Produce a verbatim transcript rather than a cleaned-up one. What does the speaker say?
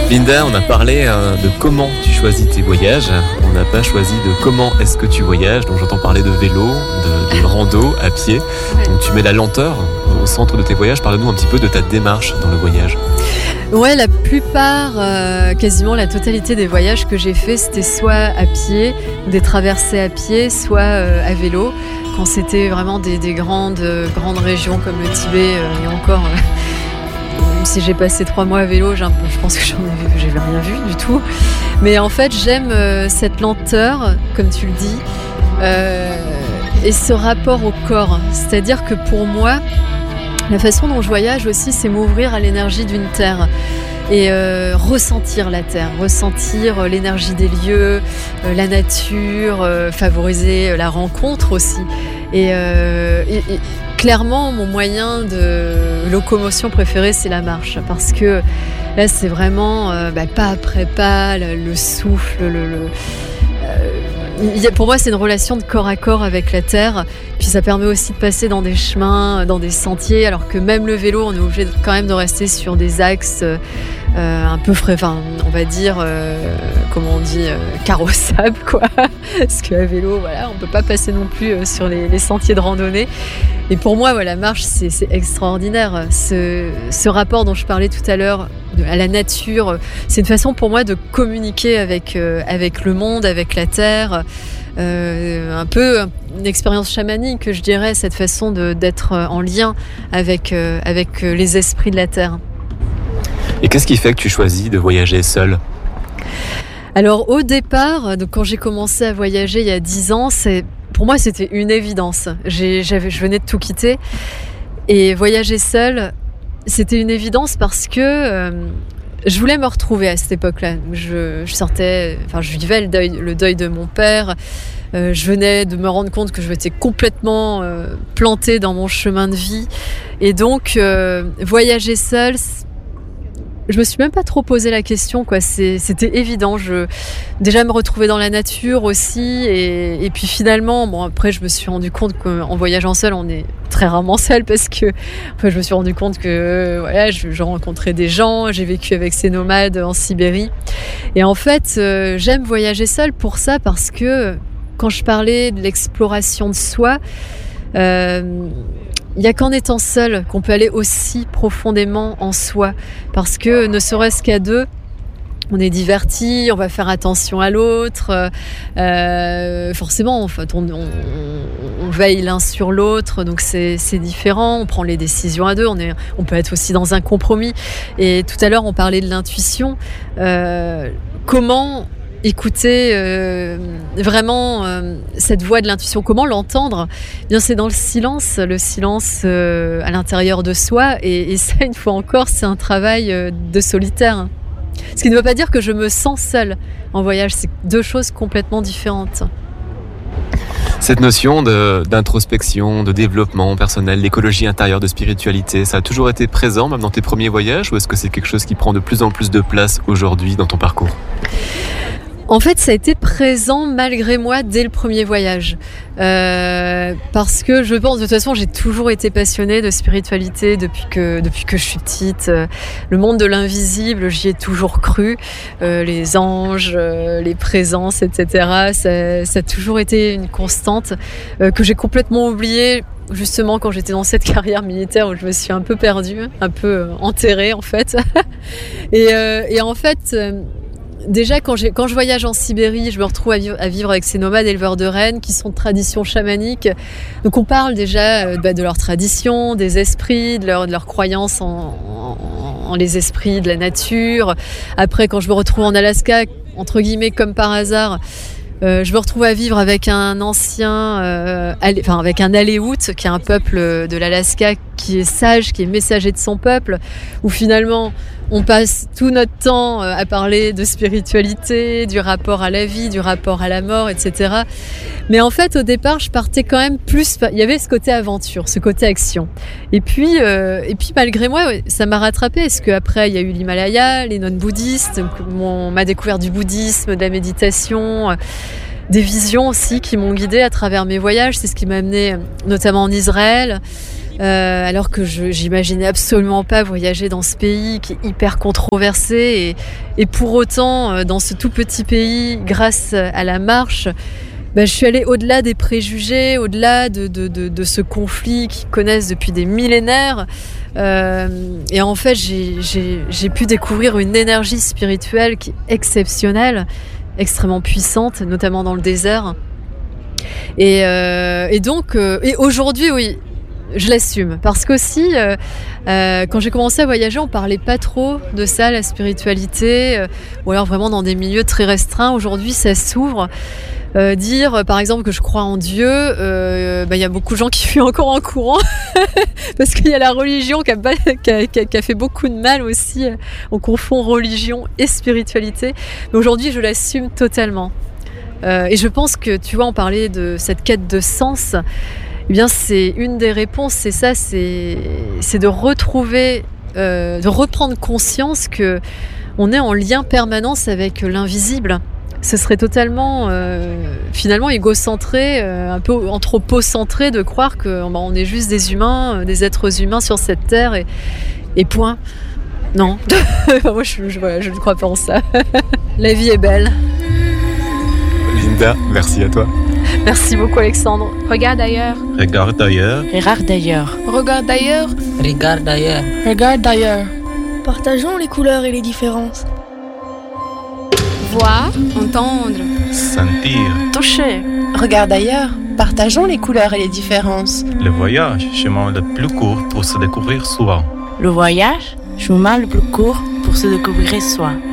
Linda, on a parlé euh, de comment tu choisis tes voyages. On n'a pas choisi de comment est-ce que tu voyages. Donc j'entends parler de vélo, de, de rando, à pied. Ouais. Donc tu mets la lenteur au centre de tes voyages. Parle-nous un petit peu de ta démarche dans le voyage. Ouais, la plupart, euh, quasiment la totalité des voyages que j'ai faits, c'était soit à pied, des traversées à pied, soit euh, à vélo. Quand c'était vraiment des, des grandes, euh, grandes régions comme le Tibet, euh, et encore, euh, même si j'ai passé trois mois à vélo, j'ai un peu, je pense que j'en ai, j'avais rien vu du tout. Mais en fait, j'aime euh, cette lenteur, comme tu le dis, euh, et ce rapport au corps. C'est-à-dire que pour moi, la façon dont je voyage aussi, c'est m'ouvrir à l'énergie d'une terre et euh, ressentir la terre, ressentir l'énergie des lieux, euh, la nature, euh, favoriser la rencontre aussi. Et, euh, et, et clairement, mon moyen de locomotion préféré, c'est la marche, parce que là, c'est vraiment euh, bah, pas après pas, le, le souffle, le, le euh, pour moi, c'est une relation de corps à corps avec la terre. Puis ça permet aussi de passer dans des chemins, dans des sentiers, alors que même le vélo, on est obligé de, quand même de rester sur des axes euh, un peu frais, enfin, on va dire, euh, comment on dit, euh, carrossables, quoi. Parce qu'à vélo, voilà, on peut pas passer non plus euh, sur les, les sentiers de randonnée. Et pour moi, voilà, la marche, c'est, c'est extraordinaire. Ce, ce rapport dont je parlais tout à l'heure à la nature, c'est une façon pour moi de communiquer avec, euh, avec le monde, avec la terre. Euh, un peu une expérience chamanique, je dirais, cette façon de, d'être en lien avec, euh, avec les esprits de la terre. Et qu'est-ce qui fait que tu choisis de voyager seule ? Alors au départ, donc quand j'ai commencé à voyager il y a dix ans, c'est, pour moi c'était une évidence. J'ai, j'avais, je venais de tout quitter et voyager seule, c'était une évidence parce que euh, je voulais me retrouver à cette époque-là. Je, je sortais, enfin, je vivais le deuil, le deuil de mon père. Euh, je venais de me rendre compte que je m'étais complètement euh, plantée dans mon chemin de vie. Et donc, euh, voyager seule, je me suis même pas trop posé la question, quoi. C'est, c'était évident. Je, déjà me retrouver dans la nature aussi. Et, et puis finalement, bon, après, je me suis rendu compte qu'en voyageant seule, on est très rarement seul parce que enfin, je me suis rendu compte que euh, voilà, je, je rencontrais des gens, j'ai vécu avec ces nomades en Sibérie. Et en fait, euh, j'aime voyager seule pour ça, parce que quand je parlais de l'exploration de soi, euh, il n'y a qu'en étant seul qu'on peut aller aussi profondément en soi, parce que ne serait-ce qu'à deux, on est diverti, on va faire attention à l'autre, euh, forcément, en fait, on, on, on veille l'un sur l'autre, donc c'est, c'est différent, on prend les décisions à deux, on, est, on peut être aussi dans un compromis. Et tout à l'heure, on parlait de l'intuition. Euh, comment écouter euh, vraiment euh, cette voix de l'intuition, comment l'entendre ? Eh bien, c'est dans le silence, le silence euh, à l'intérieur de soi, et, et ça, une fois encore, c'est un travail euh, de solitaire. Ce qui ne veut pas dire que je me sens seule en voyage, c'est deux choses complètement différentes. Cette notion de, d'introspection, de développement personnel, d'écologie intérieure, de spiritualité, ça a toujours été présent même dans tes premiers voyages, ou est-ce que c'est quelque chose qui prend de plus en plus de place aujourd'hui dans ton parcours ? En fait, ça a été présent malgré moi dès le premier voyage. Euh, parce que je pense, de toute façon, j'ai toujours été passionnée de spiritualité depuis que, depuis que je suis petite. Euh, le monde de l'invisible, j'y ai toujours cru. Euh, les anges, euh, les présences, et cetera. Ça, ça a toujours été une constante euh, que j'ai complètement oubliée. Justement, quand j'étais dans cette carrière militaire où je me suis un peu perdue, un peu enterrée en fait. et, euh, et en fait... Euh, Déjà, quand, j'ai, quand je voyage en Sibérie, je me retrouve à vivre, à vivre avec ces nomades éleveurs de rennes qui sont de tradition chamanique. Donc on parle déjà euh, bah, de leur tradition, des esprits, de leur, de leur croyance en, en, en les esprits de la nature. Après, quand je me retrouve en Alaska, entre guillemets comme par hasard, Euh, je me retrouve à vivre avec un ancien, euh, alé, enfin avec un Aléoute, qui est un peuple de l'Alaska qui est sage, qui est messager de son peuple, où finalement on passe tout notre temps à parler de spiritualité, du rapport à la vie, du rapport à la mort, et cetera. Mais en fait, au départ, je partais quand même plus. Il y avait ce côté aventure, ce côté action. Et puis, euh, et puis malgré moi, ça m'a rattrapée. Parce qu'après, il y a eu l'Himalaya, les nonnes bouddhistes, on m'a découvert du bouddhisme, de la méditation, des visions aussi qui m'ont guidée à travers mes voyages. C'est ce qui m'a amenée notamment en Israël. Euh, alors que je, j'imaginais absolument pas voyager dans ce pays qui est hyper controversé et, et pour autant, euh, dans ce tout petit pays, grâce à la marche, bah, je suis allée au-delà des préjugés, au-delà de, de, de, de ce conflit qu'ils connaissent depuis des millénaires. Euh, et en fait, j'ai, j'ai, j'ai pu découvrir une énergie spirituelle qui est exceptionnelle, extrêmement puissante, notamment dans le désert. Et, euh, et donc, euh, et aujourd'hui, oui, je l'assume. Parce qu'aussi, euh, euh, quand j'ai commencé à voyager, on parlait pas trop de ça, la spiritualité, euh, ou alors vraiment dans des milieux très restreints. Aujourd'hui, ça s'ouvre. Euh, dire, euh, par exemple, que je crois en Dieu, euh, bah, y a beaucoup de gens qui fuient encore en courant. Parce qu'il y a la religion qui a, qui, a, qui a fait beaucoup de mal aussi. On confond religion et spiritualité. Mais aujourd'hui, je l'assume totalement. Euh, et je pense que, tu vois, on parlait de cette quête de sens. Eh bien, c'est une des réponses, c'est ça, c'est, c'est de retrouver, euh, de reprendre conscience que on est en lien permanence avec l'invisible. Ce serait totalement, euh, finalement, égocentré, euh, un peu anthropocentré de croire qu'on bah, on est juste des humains, des êtres humains sur cette terre et, et point. Non, moi je, je, voilà, je ne crois pas en ça. La vie est belle. Linda, merci à toi. Merci beaucoup Alexandre. Regarde ailleurs. Regarde ailleurs. Regarde ailleurs. Regarde ailleurs. Regarde ailleurs. Regarde ailleurs. Partageons les couleurs et les différences. Voir, entendre, sentir, toucher. Regarde ailleurs. Partageons les couleurs et les différences. Le voyage, chemin le plus court pour se découvrir soi. Le voyage, chemin le plus court pour se découvrir soi.